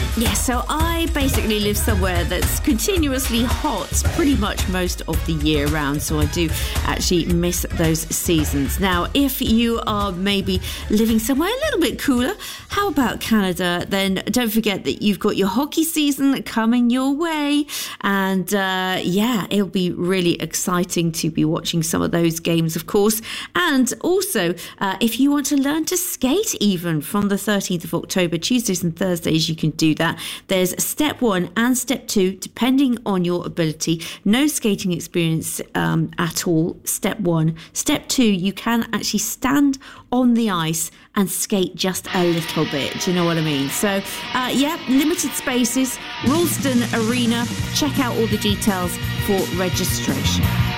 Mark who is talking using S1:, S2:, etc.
S1: Yeah, so I basically live somewhere that's continuously hot pretty much most of the year round, so I do actually miss those seasons. Now, if you are maybe living somewhere a little bit cooler, how about Canada? Then don't forget that you've got your hockey season coming your way, and it'll be really exciting to be watching some of those games, of course. And also, if you want to learn to skate even from the 13th of October, Tuesdays and Thursdays, you can do that. There's step 1 and step 2, depending on your ability. No skating experience at all, step 1. Step 2, you can actually stand on the ice and skate just a little bit. Do you know what I mean? So, limited spaces, Ralston Arena. Check out all the details for registration.